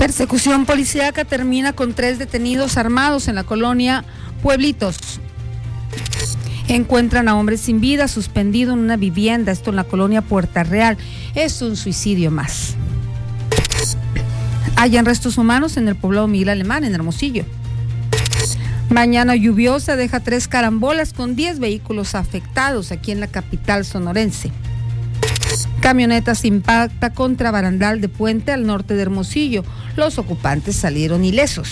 Persecución policíaca termina con 3 detenidos armados en la colonia Pueblitos. Encuentran a hombre sin vida suspendido en una vivienda, esto en la colonia Puerta Real. Es un suicidio más. Hallan restos humanos en el poblado Miguel Alemán, en Hermosillo. Mañana lluviosa deja 3 carambolas con 10 vehículos afectados aquí en la capital sonorense. Camioneta se impacta contra barandal de puente al norte de Hermosillo. Los ocupantes salieron ilesos.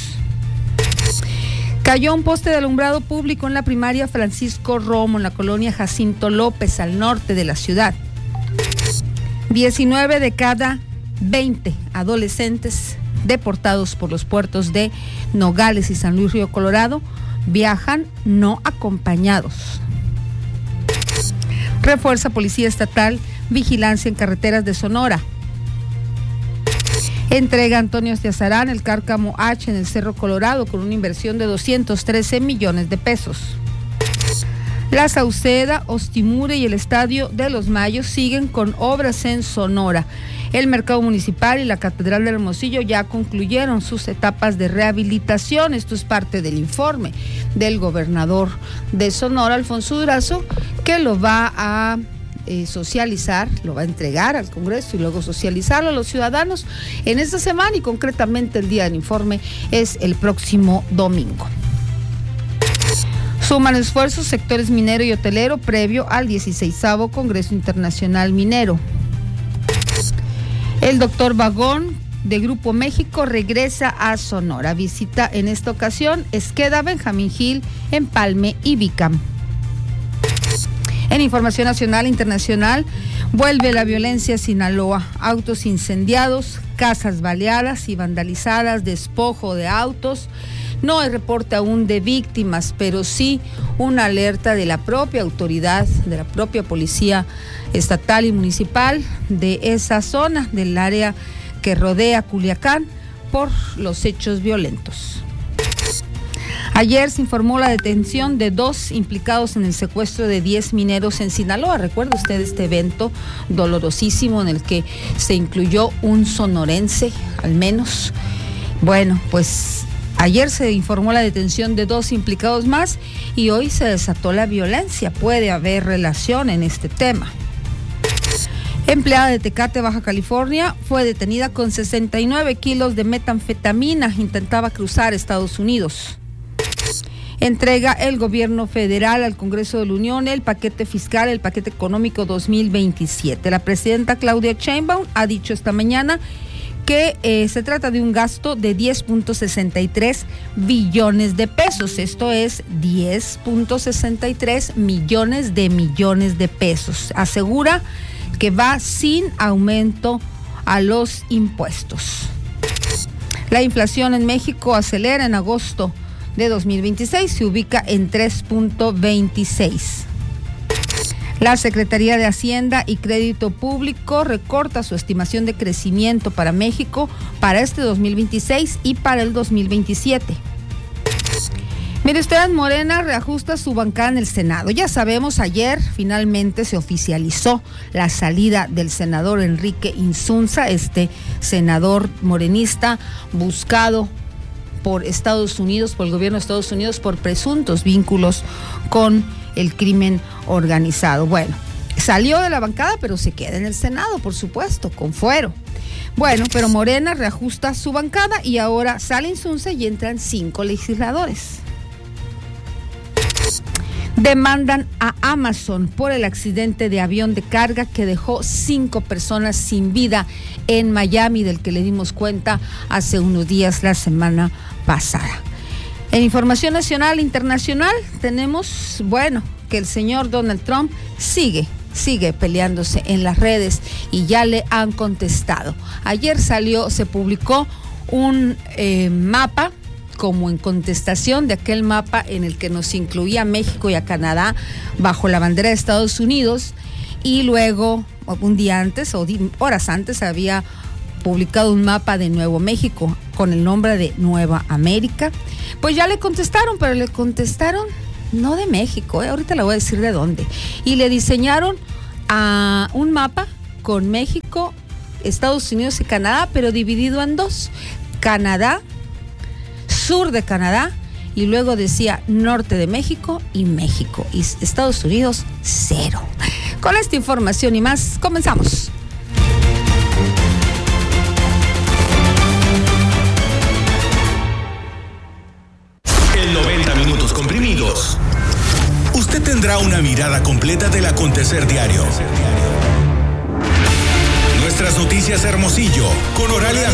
Cayó un poste de alumbrado público en la primaria Francisco Romo, en la colonia Jacinto López, al norte de la ciudad. 19 de cada 20 adolescentes deportados por los puertos de Nogales y San Luis Río Colorado viajan no acompañados. Refuerza Policía Estatal vigilancia en carreteras de Sonora. Entrega Antonio Estiazarán el Cárcamo H en el Cerro Colorado con una inversión de 213 millones de pesos. La Sauceda, Ostimure y el Estadio de los Mayos siguen con obras en Sonora. El Mercado Municipal y la Catedral de Hermosillo ya concluyeron sus etapas de rehabilitación. Esto es parte del informe del gobernador de Sonora, Alfonso Durazo, que lo va a socializar, lo va a entregar al Congreso y luego socializarlo a los ciudadanos en esta semana, y concretamente el día del informe es el próximo domingo. Suman esfuerzos sectores minero y hotelero previo al 16º Congreso Internacional Minero. El doctor Vagón de Grupo México regresa a Sonora. Visita en esta ocasión Esqueda, Benjamín Gil, Empalme y Bicam. En información nacional e internacional, vuelve la violencia a Sinaloa. Autos incendiados, casas baleadas y vandalizadas, despojo de autos. No hay reporte aún de víctimas, pero sí una alerta de la propia autoridad, de la propia policía estatal y municipal de esa zona, del área que rodea Culiacán, por los hechos violentos. Ayer se informó la detención de 2 implicados en el secuestro de 10 mineros en Sinaloa. ¿Recuerda usted este evento dolorosísimo en el que se incluyó un sonorense, al menos? Bueno, pues ayer se informó la detención de 2 implicados más y hoy se desató la violencia. Puede haber relación en este tema. Empleada de Tecate, Baja California, fue detenida con 69 kilos de metanfetamina. Intentaba cruzar Estados Unidos. Entrega el gobierno federal al Congreso de la Unión el paquete fiscal, el paquete económico 2027. La presidenta Claudia Sheinbaum ha dicho esta mañana que se trata de un gasto de 10.63 billones de pesos. Esto es 10.63 millones de pesos. Asegura que va sin aumento a los impuestos. La inflación en México acelera en agosto de 2026, se ubica en 3.26. La Secretaría de Hacienda y Crédito Público recorta su estimación de crecimiento para México para este 2026 y para el 2027. Mire usted, Morena reajusta su bancada en el Senado. Ya sabemos, ayer finalmente se oficializó la salida del senador Enrique Insunza, este senador morenista buscado por Estados Unidos, por el gobierno de Estados Unidos, por presuntos vínculos con el crimen organizado. Bueno, salió de la bancada, pero se queda en el Senado, por supuesto, con fuero. Bueno, pero Morena reajusta su bancada y ahora sale Insunza y entran 5 legisladores. Demandan a Amazon por el accidente de avión de carga que dejó 5 personas sin vida en Miami, del que le dimos cuenta hace unos días, la semana pasada. En información nacional e internacional tenemos, bueno, que el señor Donald Trump sigue peleándose en las redes y ya le han contestado. Ayer se publicó un mapa como en contestación de aquel mapa en el que nos incluía a México y a Canadá bajo la bandera de Estados Unidos, y luego un día antes o horas antes había publicado un mapa de Nuevo México con el nombre de Nueva América. Pues ya le contestaron, pero le contestaron no de México, ahorita le voy a decir de dónde, y le diseñaron a un mapa con México, Estados Unidos y Canadá, pero dividido en 2. Canadá, sur de Canadá, y luego decía norte de México y México. Y Estados Unidos, 0. Con esta información y más, comenzamos. En 90 minutos comprimidos, usted tendrá una mirada completa del acontecer diario. Nuestras noticias Hermosillo, con Oralia